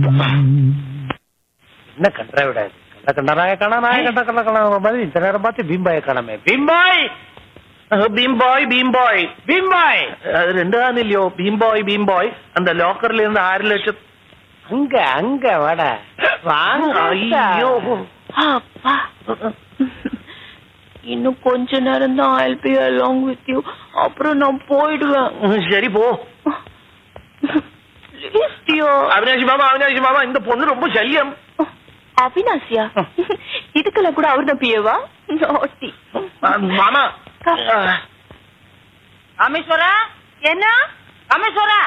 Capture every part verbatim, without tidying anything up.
என்ன கண்டா விடாது கண்ட கண்டனாய காணா நாய கண்ட கண்ட காண மாதிரி இந்த நேரம் பார்த்து பீம்பாய காணாமே பீம்பாய் பீம்பாய் பீம்பாய் பீம்பாய் அது ரெண்டு தான் இல்லையோ பீம்பாய் பீம்பாய் அந்த லாக்கர்ல இருந்து ஆறு லட்சம் அங்க அங்க வாட வாங்க. ஐயோ அப்பா இன்னும் கொஞ்ச நேரம் தான் I'll be along with you. அப்புறம் நான் போயிடுவேன். சரி போ. அவினாஷி மாமா அவினாஷி மாமா இந்த பொண்ணு ரொம்ப சல்யம். அவினாஷியா? இதுக்கெல்லாம் கூட அவர் தான் பியவா? நாட்டி மாமா. ராமேஸ்வரா என்ன ராமேஸ்வரா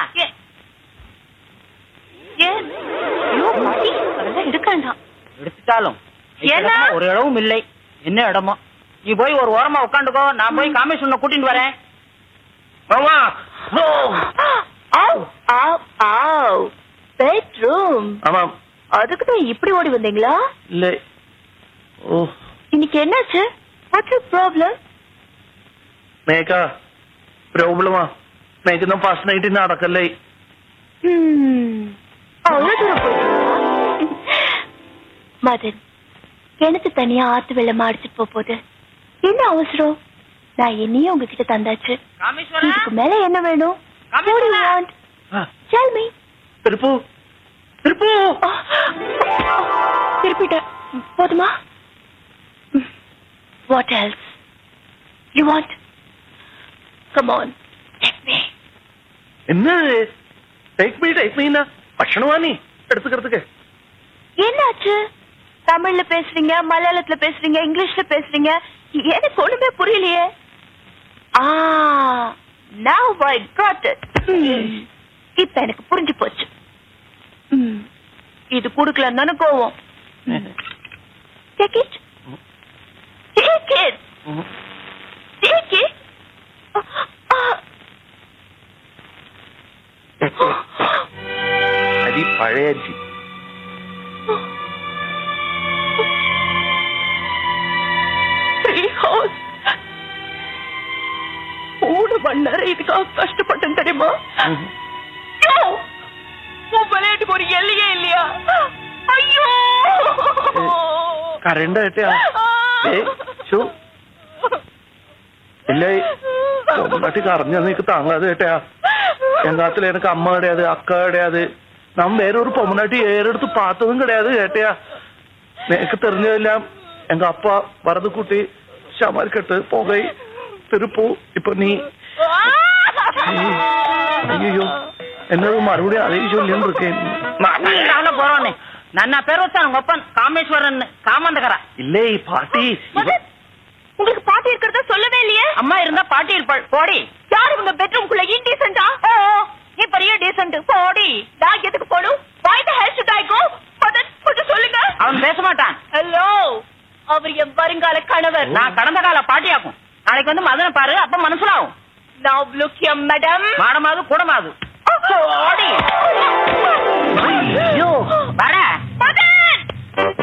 எடுக்காண்டா எடுத்துட்டாலும் ஒரு இடமும் இல்லை. என்ன இடமோ நீ போய் ஒரு ஓரமா உட்காந்துக்கோ, நான் போய் காமேஸ்வரனை கூட்டிட்டு வரேன். மாமா பெட்ரூம். ஆமா அதுக்குதான் இப்படி ஓடி வந்தீங்களா? இல்ல. ஓ இன்னைக்கு என்னாச்சு? What's your problem? மேகா ப்ராப்ளமா மேக்கு தான் ஃபர்ஸ்ட் நைட் நடக்கலை. மதன் கிணத்து தனியா ஆத்து வெள்ளமா அடிச்சுட்டு போகுது. என்ன அவசரம்? நான் என்னையும் உங்ககிட்ட தந்தாச்சு. இதுக்கு மேல என்ன வேணும்? திருப்பு திருப்பு திருப்பிட்ட போதுமா? What else you want? Come on, take me. என்ன டேக் மீ டேக் மீனா பட்சணமா நீ எடுத்துக்கிறதுக்கு? என்னாச்சு? தமிழ்ல பேசுறீங்க, மலையாளத்துல பேசுறீங்க, இங்கிலீஷ்ல பேசுறீங்க, எனக்கு ஒண்ணுமே புரியலையே. ஆ now I got it. இப்ப எனக்கு புரிஞ்சு போச்சு. இது குடுக்கலன்னு தானே கோவம். Take it. Take it. Take it. அடி பழைய அரிசி. மூணு மணி நேரம் இதுக்காக கஷ்டப்பட்டேன் தெரியுமா? விளையாட்டு ஒரு எல்லையே இல்லையா? ஐயோ കരണ്ട കേട്ടാ ഇല്ലേ പൊമ്മനാട്ടി കറഞ്ഞ നീക്ക് താങ്ങാതെ കേട്ടാ എങ്കാത്തില് എനിക്ക് അമ്മ കിടയാത് അക്ക കിടയാത് നാം വേറെ ഒരു പൊമ്മനാട്ടി ഏറെടുത്ത് പാത്തതും കിടയാത് കേട്ടയാ നിനക്ക് തെരഞ്ഞതെല്ലാം എങ്ക അപ്പ വറത് കൂട്ടി ശമാരിക്കെട്ട് പുകை திருப்பு இப்ப நீ ஐயோ என்னது மறுபடியும் அதை சொல்லின்னு இருக்கேன் போறோன்னு ನನ್ನ பேர் வச்சா உங்க அப்பன் காமேஸ்வரன் காமந்தகரா இல்லே பாட்டி உங்களுக்கு பாட்டி இருக்கிறத சொல்லவே இல்லையே அம்மா இருந்தா பாட்டி இருப்பாள் போடி யார் உங்க பெட்ரூம்குள்ள இன்டீசென்ட்டா ஓ நீ பெரிய டீசென்ட் போடி நான் எதுக்கு போடும் why the hell should I go பதன் கொஞ்சம் சொல்லுங்க அவன் பேச மாட்டான் ஹலோ அவர் என் வருங்கால கணவர் நான் கடந்த கால பாட்டியாக்கும் நாளைக்கு வந்து மதனை பாரு அப்ப மனசுலாவும் now look here madam மாடமாது கூடமாது போடி ஐயோ